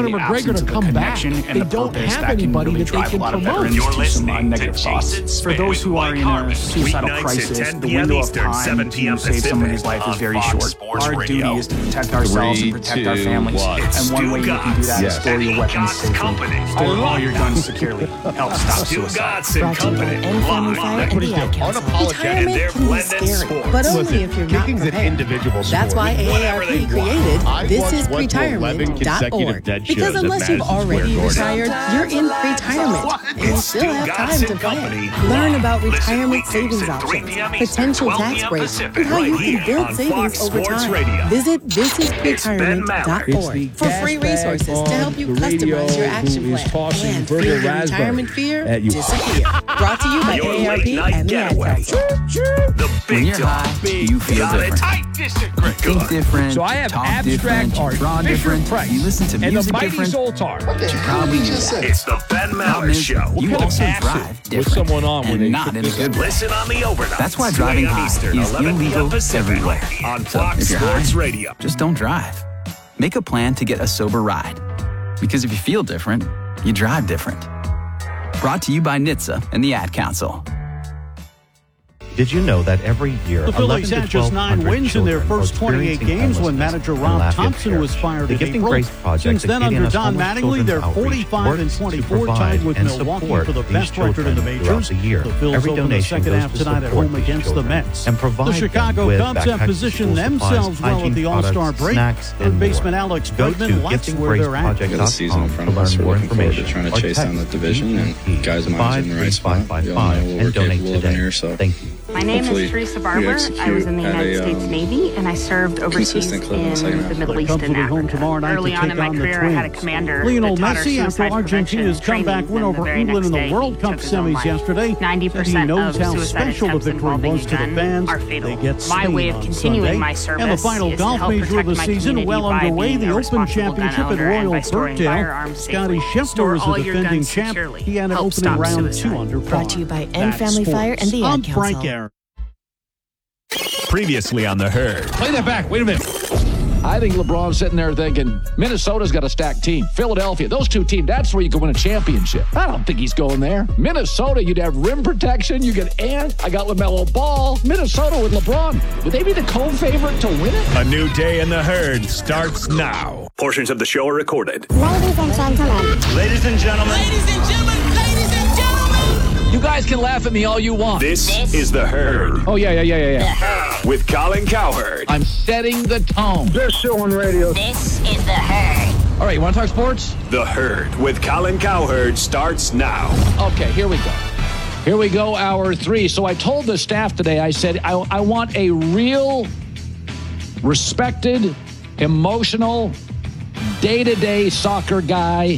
Conor McGregor to come back. They don't have anybody that they can promote. You're listening to negative thoughts. For those who are in a suicidal crisis, the window of time to save somebody's life is very short. Our duty is to protect ourselves and protect our families. And one way you can do that is store your weapons safely. Store all your guns securely. Help stop suicide. Brought to you by End Family Fire and the Ad Council. Retirement can be scary, but only if you're not prepared. That's why AARP created thisisretirement.org. Because unless you've already retired, you're in retirement, and you still have time to plan. Learn about retirement savings options, potential tax breaks, and how you can build savings over time. Visit thisisretirement.org for free resources to help you customize your action plan and feel your retirement fear disappear. Brought to you by AARP and the Ad Council. When you're high, you feel different. Think different. So I have abstract art, draw different. You listen to music and the Mighty different. Zoltar. You probably knew that. It's the Ben Maller Show. You also drive different, and not in a good way. Listen on the overnight. That's why driving high is illegal everywhere. On So Fox if you're Sports high, Radio. just don't drive. Make a plan to get a sober ride. Because if you feel different, you drive different. Brought to you by NHTSA and the Ad Council. Did you know that every year the Phillies had just 9 wins in their first 28 games when manager Rob Thompson was fired in April. Since then, under Don Mattingly, they're 45-24, tied with Milwaukee for the best record in the majors. The Phils open the second half tonight at home against the Mets. The Chicago Cubs have positioned themselves well at the All-Star break. Third baseman Alex Bregman likes where they're at. Got a season in front of us. We're looking forward to trying to chase down the division, and guys' minds in the right spot. We all know what we're capable of in here, so thank you. My name is Teresa Barber. I was in the United States Navy, and I served overseas in the Middle East and Africa. Early on in my career, I had a commander. Lionel Messi, after Argentina's comeback win over England in the World Cup semis yesterday, 90% knows of how suicide special the attempts victory involving was a to the gun fans. are fatal. They get My way of continuing my service and the final is golf to help major of the protect my season community well by underway. being The a Open responsible gun Championship at owner and by Royal storing Birkdale. firearms Scotty safely. Scheffler Store is all the your defending guns champ. securely. He had an Help opening stop round suicide. 2 under par. Brought to you by End Family Fire and the Ad I'm Council. Frank Aaron. Previously on The Herd. Play that back. Wait a minute. I think LeBron's sitting there thinking, Minnesota's got a stacked team. Philadelphia, those 2 teams, that's where you can win a championship. I don't think he's going there. Minnesota, you'd have rim protection. You get Ant. I got LaMelo Ball. Minnesota with LeBron. Would they be the co-favorite to win it? A new day in The Herd starts now. Portions of the show are recorded. Ladies and gentlemen. Ladies and gentlemen. Ladies and gentlemen. Ladies and gentlemen. You guys can laugh at me all you want. This is The Herd. Oh, yeah. With Colin Cowherd. I'm setting the tone. Best show on radio. This is The Herd. All right, you want to talk sports? The Herd with Colin Cowherd starts now. Okay, here we go. Here we go, hour 3. So I told the staff today, I said, I want a real, respected, emotional, day-to-day soccer guy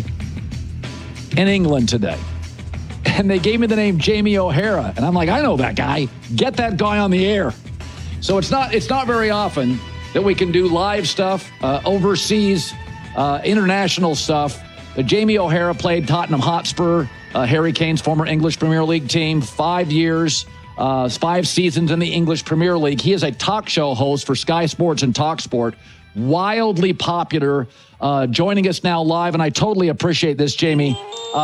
in England today. And they gave me the name Jamie O'Hara. And I'm like, I know that guy. Get that guy on the air. So it's not very often that we can do live stuff, overseas, international stuff. Jamie O'Hara played Tottenham Hotspur, Harry Kane's former English Premier League team, 5 years, 5 seasons in the English Premier League. He is a talk show host for Sky Sports and TalkSport, wildly popular, joining us now live, and I totally appreciate this, Jamie.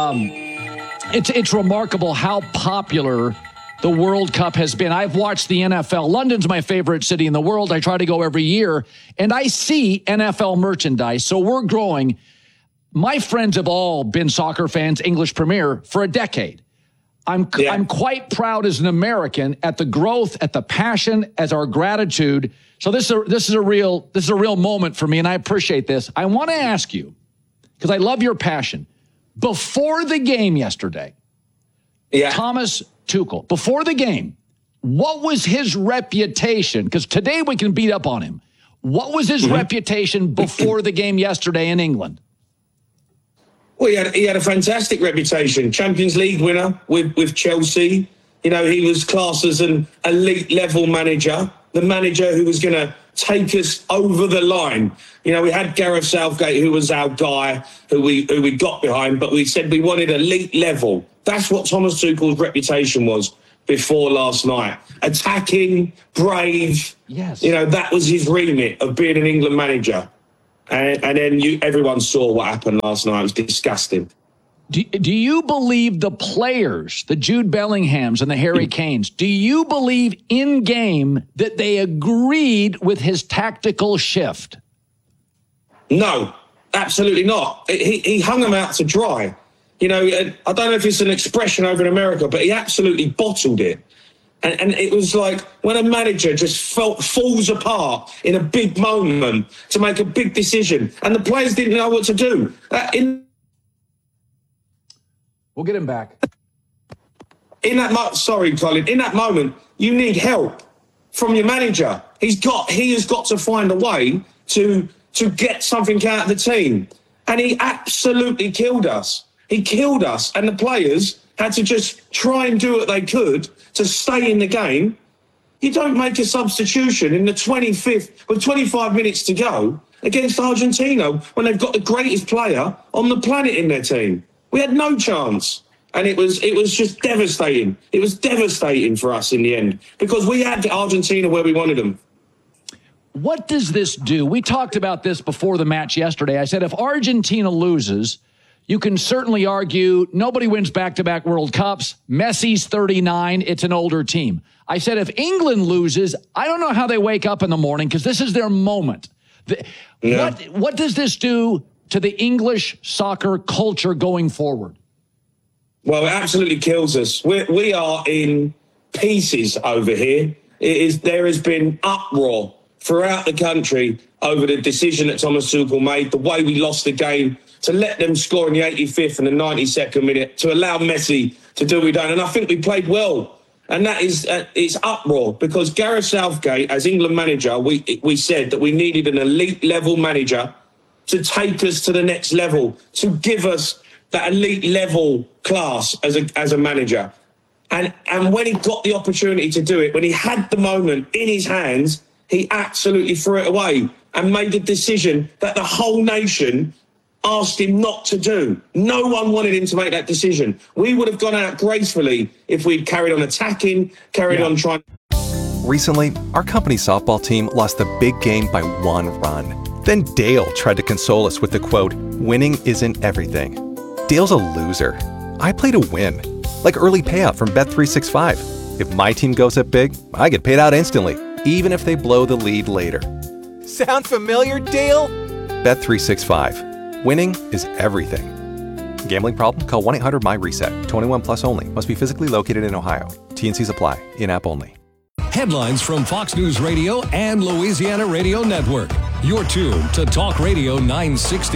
It's remarkable how popular the World Cup has been. I've watched the NFL. London's my favorite city in the world. I try to go every year, and I see NFL merchandise. So we're growing. My friends have all been soccer fans, English Premier, for a decade. I'm quite proud as an American at the growth, at the passion, as our gratitude. So this is a real moment for me, and I appreciate this. I want to ask you, because I love your passion. Before the game yesterday, Thomas Tuchel, before the game, what was his reputation? Because today we can beat up on him. What was his reputation before the game yesterday in England? Well, he had a fantastic reputation. Champions League winner with Chelsea. You know, he was classed as an elite level manager, the manager who was going to take us over the line. You know, we had Gareth Southgate, who was our guy, who we got behind, but we said we wanted elite level. That's what Thomas Tuchel's reputation was before last night. Attacking, brave. Yes. You know, that was his remit of being an England manager. And then everyone saw what happened last night. It was disgusting. Do you believe the players, the Jude Bellinghams and the Harry Kanes, do you believe in game that they agreed with his tactical shift? No, absolutely not. He hung them out to dry. You know, I don't know if it's an expression over in America, but he absolutely bottled it. And it was like when a manager just falls apart in a big moment to make a big decision, and the players didn't know what to do. We'll get him back. Sorry, Colin. In that moment, you need help from your manager. He has got to find a way to get something out of the team. And he absolutely killed us. He killed us. And the players had to just try and do what they could to stay in the game. You don't make a substitution in the 25th with 25 minutes to go against Argentina when they've got the greatest player on the planet in their team. We had no chance. And it was just devastating. It was devastating for us in the end because we had Argentina where we wanted them. What does this do? We talked about this before the match yesterday. I said if Argentina loses, you can certainly argue nobody wins back-to-back World Cups. Messi's 39. It's an older team. I said if England loses, I don't know how they wake up in the morning because this is their moment. What does this do to the English soccer culture going forward? Well, it absolutely kills us. We are in pieces over here. There has been uproar throughout the country over the decision that Thomas Tuchel made, the way we lost the game, to let them score in the 85th and the 92nd minute, to allow Messi to do what we done. And I think we played well. And that is, it's uproar because Gareth Southgate, as England manager, we said that we needed an elite level manager to take us to the next level, to give us that elite level class as a manager. And when he got the opportunity to do it, when he had the moment in his hands, he absolutely threw it away and made the decision that the whole nation asked him not to do. No one wanted him to make that decision. We would have gone out gracefully if we'd carried on attacking, carried on trying. Recently, our company's softball team lost the big game by 1 run. Then Dale tried to console us with the quote, "Winning isn't everything." Dale's a loser. I play to win. Like early payout from Bet365. If my team goes up big, I get paid out instantly, even if they blow the lead later. Sound familiar, Dale? Bet365. Winning is everything. Gambling problem? Call 1-800-MY-RESET. 21 plus only. Must be physically located in Ohio. T&Cs apply. In-app only. Headlines from Fox News Radio and Louisiana Radio Network. You're tuned to Talk Radio 960.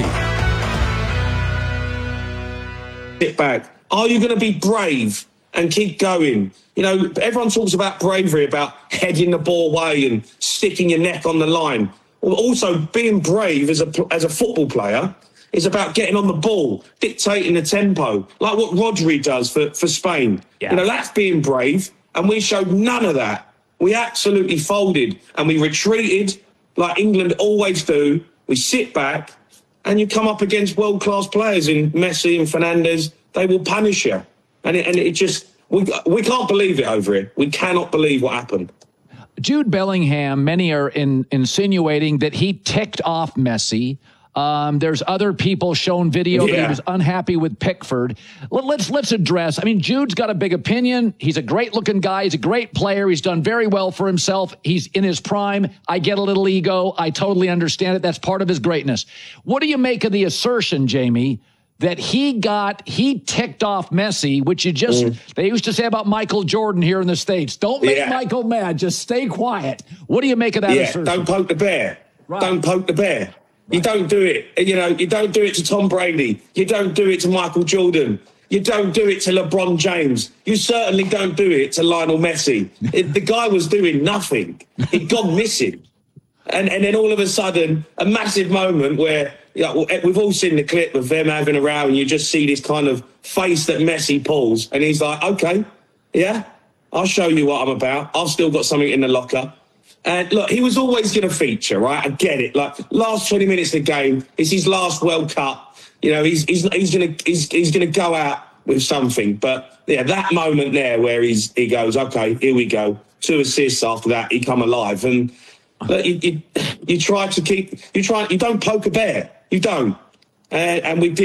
Sit back. Are you going to be brave and keep going? You know, everyone talks about bravery, about heading the ball away and sticking your neck on the line. Well, also being brave as a football player is about getting on the ball, dictating the tempo, like what Rodri does for Spain. Yeah. You know, that's being brave, and we showed none of that. We absolutely folded, and we retreated like England always do. We sit back, and you come up against world-class players in Messi and Fernandes. They will punish you. And it just, we can't believe it over here. We cannot believe what happened. Jude Bellingham, many are insinuating that he ticked off Messi. There's other people shown video that he was unhappy with Pickford. Let's address. I mean, Jude's got a big opinion. He's a great-looking guy. He's a great player. He's done very well for himself. He's in his prime. I get a little ego. I totally understand it. That's part of his greatness. What do you make of the assertion, Jamie, that he ticked off Messi, which they used to say about Michael Jordan here in the States. Don't make Michael mad. Just stay quiet. What do you make of that assertion? Don't poke the bear. Right. Don't poke the bear. You don't do it. You know, you don't do it to Tom Brady. You don't do it to Michael Jordan. You don't do it to LeBron James. You certainly don't do it to Lionel Messi. The guy was doing nothing. He'd gone missing. And then all of a sudden, a massive moment where, we've all seen the clip of them having a row, and you just see this kind of face that Messi pulls, and he's like, okay, yeah, I'll show you what I'm about. I've still got something in the locker. And look, he was always going to feature, right? I get it. Like, last 20 minutes of the game, it's his last World Cup. You know, he's going to go out with something. But yeah, that moment there where he goes, okay, here we go. 2 assists after that, he come alive. And But you try to keep, you don't poke a bear. You don't. And we did.